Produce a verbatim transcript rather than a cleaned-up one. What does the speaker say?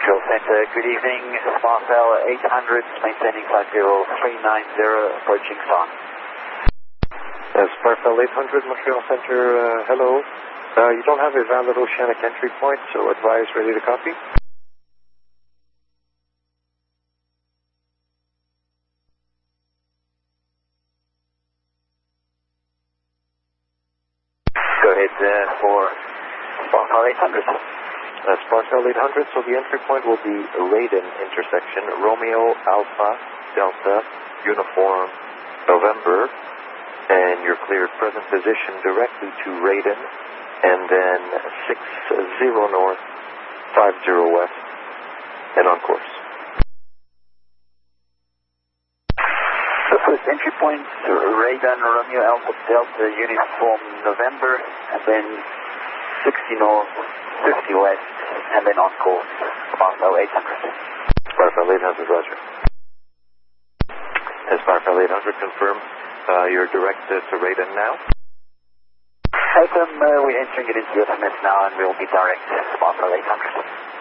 Montreal Center, good evening. Sparcel eight hundred, maintaining flight level three nine zero, approaching sun. Yes, Sparcel eight hundred, Montreal Center, uh, hello. Uh, you don't have a valid oceanic entry point, so advise ready to copy. Go ahead uh, for Sparcel eight hundred. Uh, Sparcel eight hundred, so the entry point will be Raiden intersection, Romeo, Alpha, Delta, Uniform, November, and you're cleared present position directly to Raiden, and then six zero north, five zero west, and on course. The first entry point, Raiden, Romeo, Alpha, Delta, Uniform, November, and then sixty north, fifty west, and then on course, Sparcel eight hundred. Sparcel eight hundred, roger. Has Sparcel eight hundred confirmed uh, you're direct uh, to Raiden now? Adam, uh, we're entering it into your S M S now, and we'll be direct Sparcel eight hundred.